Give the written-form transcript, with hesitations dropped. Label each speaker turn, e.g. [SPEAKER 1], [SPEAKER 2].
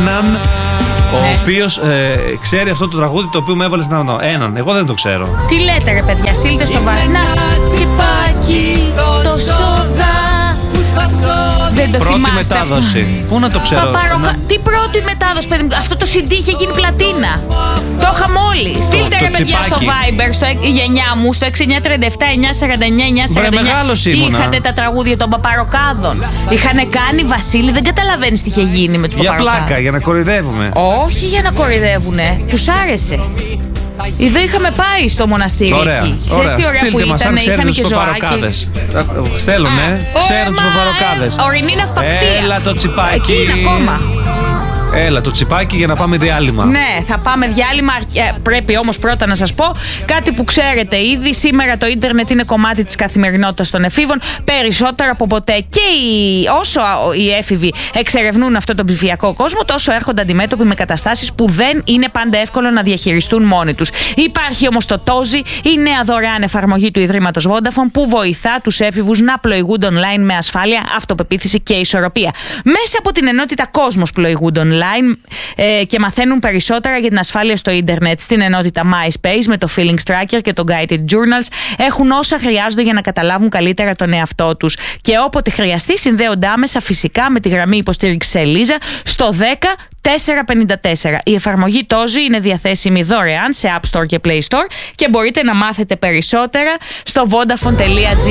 [SPEAKER 1] έναν ο οποίος ξέρει αυτό το τραγούδι το οποίο μου έβαλε στην ανώ. Έναν, εγώ δεν το ξέρω.
[SPEAKER 2] Τι λέτε ρε παιδιά, στείλτε στο Βάσνα. Τσιπάκι, το σόδα. Δεν το
[SPEAKER 1] πρώτη
[SPEAKER 2] θυμάστε
[SPEAKER 1] μετάδοση.
[SPEAKER 2] Αυτό.
[SPEAKER 1] Πού να το ξέρω.
[SPEAKER 2] Τι πρώτη μετάδοση, παιδί μου. Αυτό το CD είχε γίνει πλατίνα. Το είχαμε όλοι. Στείλτε ρε παιδιά στο Viber, στο γενιά μου, στο 6937 949 949.
[SPEAKER 1] Μεγάλος ήμουνα.
[SPEAKER 2] Είχατε τα τραγούδια των Παπαροκάδων. Είχαν κάνει, Βασίλη, δεν καταλαβαίνεις τι είχε γίνει με τους Παπαροκάδων.
[SPEAKER 1] Για πλάκα, για να κοροϊδεύουμε.
[SPEAKER 2] Όχι για να κοροιδεύουνε. Τους άρεσε. Εδώ είχαμε πάει στο μοναστήρι εκεί. Ξέρεις τι ωραία που ήταν, είχαν και ζωάκια.
[SPEAKER 1] Στέλνουνε, ξέρουν τους Παπαροκάδες.
[SPEAKER 2] Ορεινή ναυπακτία.
[SPEAKER 1] Έλα το τσιπάκι.
[SPEAKER 2] Εκεί είναι ακόμα.
[SPEAKER 1] Έλα το τσιπάκι για να πάμε διάλειμμα.
[SPEAKER 2] Ναι, θα πάμε διάλειμμα. Πρέπει όμως πρώτα να σας πω κάτι που ξέρετε ήδη. Σήμερα το ίντερνετ είναι κομμάτι της καθημερινότητας των εφήβων. Περισσότερο από ποτέ. Και όσο οι έφηβοι εξερευνούν αυτό τον ψηφιακό κόσμο, τόσο έρχονται αντιμέτωποι με καταστάσεις που δεν είναι πάντα εύκολο να διαχειριστούν μόνοι τους. Υπάρχει όμως το Tozi, η νέα δωρεάν εφαρμογή του Ιδρύματος Vodafone, που βοηθά τους έφηβους να πλοηγούνται online με ασφάλεια, αυτοπεποίθηση και ισορροπία. Μέσα από την ενότητα Κόσμος πλοηγούνται online και μαθαίνουν περισσότερα για την ασφάλεια στο ίντερνετ. Στην ενότητα MySpace με το Feelings Tracker και το Guided Journals έχουν όσα χρειάζονται για να καταλάβουν καλύτερα τον εαυτό τους. Και όποτε χρειαστεί συνδέονται άμεσα φυσικά με τη γραμμή υποστήριξης Ελίζα στο 10-454. Η εφαρμογή Tozi είναι διαθέσιμη δωρεάν σε App Store και Play Store και μπορείτε να μάθετε περισσότερα στο vodafone.gr.